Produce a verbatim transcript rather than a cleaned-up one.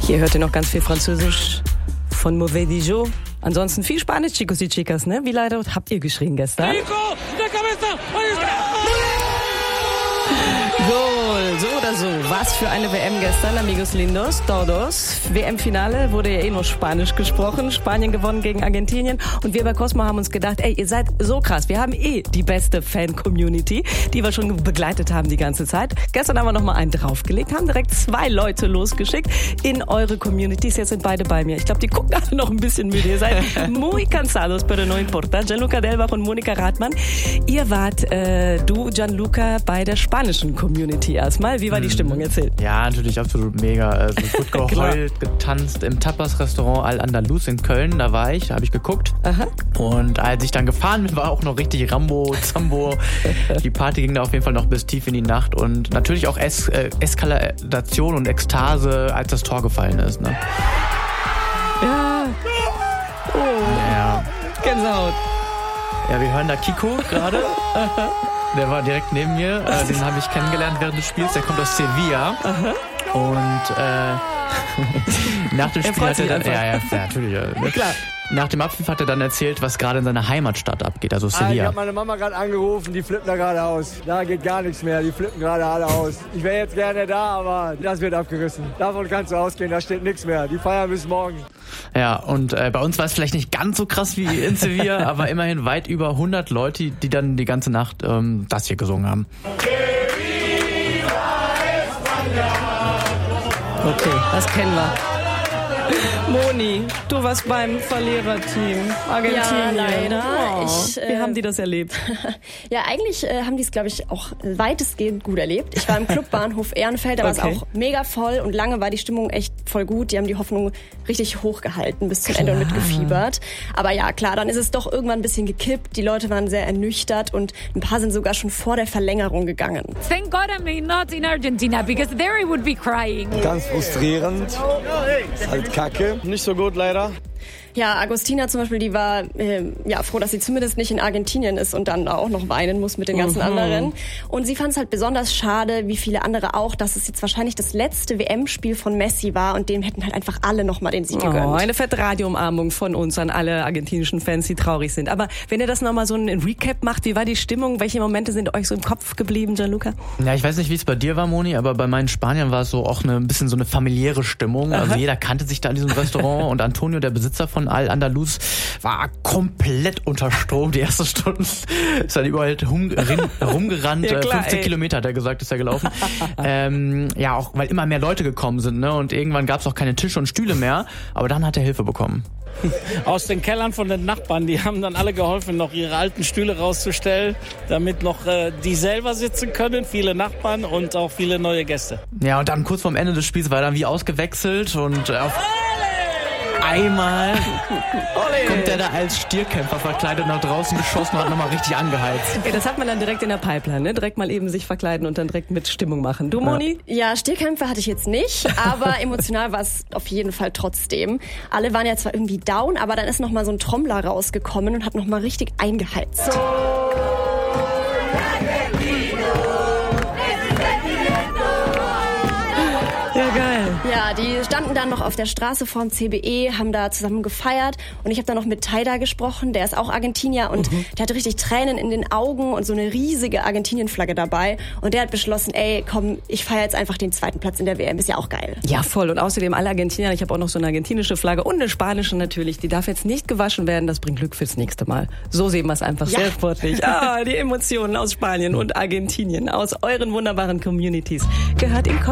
Hier hört ihr noch ganz viel Französisch von Mauvais Dijon. Ansonsten viel Spanisch, Chicos y Chicas, ne? Wie leider habt ihr geschrien gestern? Nico, de cabeza! Goal, so oder so. Was für eine W M gestern, amigos lindos, todos. W M-Finale wurde ja eh nur Spanisch gesprochen. Spanien gewonnen gegen Argentinien. Und wir bei Cosmo haben uns gedacht, ey, ihr seid so krass. Wir haben eh die beste Fan-Community, die wir schon begleitet haben die ganze Zeit. Gestern haben wir noch mal einen draufgelegt, haben direkt zwei Leute losgeschickt in eure Communities. Jetzt sind beide bei mir. Ich glaube, die gucken alle noch ein bisschen müde. Ihr seid muy cansados, pero no importa. Gianluca Delbach und Monika Rathmann. Ihr wart, äh, du, Gianluca, bei der spanischen Community erstmal. Wie war die Stimmung? Erzählt. Ja, natürlich absolut mega. Also, es wird geheult, getanzt im Tapas-Restaurant Al-Andalus in Köln. Da war ich, da habe ich geguckt. Aha. Und als ich dann gefahren bin, war auch noch richtig Rambo, Zambo. Die Party ging da auf jeden Fall noch bis tief in die Nacht. Und natürlich auch es- äh, Eskalation und Ekstase, als das Tor gefallen ist. Ne? Ja. Oh. Ja. Gänsehaut. Ja, wir hören da Kiko gerade. Der war direkt neben mir. Äh, den habe ich kennengelernt während des Spiels. Der kommt aus Sevilla. Aha. Und äh, nach dem er Spiel hat er dann, einfach. ja, ja, ja, natürlich. Ja, ne? Klar. Nach dem Abpfiff hat er dann erzählt, was gerade in seiner Heimatstadt abgeht, also Sevilla. Ah, ich habe meine Mama gerade angerufen, die flippen da gerade aus. Da geht gar nichts mehr, die flippen gerade alle aus. Ich wäre jetzt gerne da, aber das wird abgerissen. Davon kannst du ausgehen, da steht nichts mehr. Die feiern bis morgen. Ja, und äh, bei uns war es vielleicht nicht ganz so krass wie in Sevilla, aber immerhin weit über hundert Leute, die dann die ganze Nacht ähm, das hier gesungen haben. Okay, das kennen wir. Moni, du warst beim Verliererteam Argentinien. Ja, leider. Oh, ich, wie äh, haben die das erlebt? Ja, eigentlich äh, haben die es, glaube ich, auch weitestgehend gut erlebt. Ich war im Clubbahnhof Ehrenfeld, da war Okay. es auch mega voll und lange war die Stimmung echt voll gut. Die haben die Hoffnung richtig hochgehalten bis zum Ende und mitgefiebert. Aber ja, klar, dann ist es doch irgendwann ein bisschen gekippt. Die Leute waren sehr ernüchtert und ein paar sind sogar schon vor der Verlängerung gegangen. Thank God I'm not in Argentina, because there I would be crying. Ganz frustrierend. Halt kacke. Nicht so gut leider. Ja, Agostina zum Beispiel, die war äh, ja froh, dass sie zumindest nicht in Argentinien ist und dann auch noch weinen muss mit den ganzen Mhm. anderen. Und sie fand es halt besonders schade, wie viele andere auch, dass es jetzt wahrscheinlich das letzte W M-Spiel von Messi war und dem hätten halt einfach alle nochmal den Sieg gegönnt. Oh, eine fette Radioumarmung von uns an alle argentinischen Fans, die traurig sind. Aber wenn ihr das nochmal so ein Recap macht, wie war die Stimmung? Welche Momente sind euch so im Kopf geblieben, Gianluca? Ja, ich weiß nicht, wie es bei dir war, Moni, aber bei meinen Spaniern war es so auch eine, ein bisschen so eine familiäre Stimmung. Also jeder kannte sich da in diesem Restaurant und Antonio, der Besitzer von Al-Andalus, war komplett unter Strom. Die ersten Stunden ist dann überall hum, rin, rumgerannt. Ja, klar, fünfzehn ey. Kilometer hat er gesagt, ist er gelaufen. ähm, ja, auch weil immer mehr Leute gekommen sind, ne? Und irgendwann gab es auch keine Tische und Stühle mehr. Aber dann hat er Hilfe bekommen. Aus den Kellern von den Nachbarn, die haben dann alle geholfen, noch ihre alten Stühle rauszustellen, damit noch äh, die selber sitzen können, viele Nachbarn und auch viele neue Gäste. Ja, und dann kurz vorm Ende des Spiels war er dann wie ausgewechselt und äh, auf einmal kommt der da als Stierkämpfer verkleidet nach draußen geschossen und hat nochmal richtig angeheizt. Okay, das hat man dann direkt in der Pipeline, ne? Direkt mal eben sich verkleiden und dann direkt mit Stimmung machen. Du, Moni? Ja, Stierkämpfe hatte ich jetzt nicht, aber emotional war es auf jeden Fall trotzdem. Alle waren ja zwar irgendwie down, aber dann ist noch mal so ein Trommler rausgekommen und hat noch mal richtig eingeheizt. Ja, geil. Ja, die standen dann noch auf der Straße vorm C B E, haben da zusammen gefeiert und ich habe dann noch mit Taida gesprochen, der ist auch Argentinier und mhm. der hatte richtig Tränen in den Augen und so eine riesige Argentinien-Flagge dabei und der hat beschlossen, ey, komm, ich feiere jetzt einfach den zweiten Platz in der W M, ist ja auch geil. Ja, voll. Und außerdem alle Argentinier, ich habe auch noch so eine argentinische Flagge und eine spanische natürlich, die darf jetzt nicht gewaschen werden, das bringt Glück fürs nächste Mal. So sehen wir es einfach, Ja. sehr sportlich. Ah, die Emotionen aus Spanien und Argentinien, aus euren wunderbaren Communities, gehört im Kopf.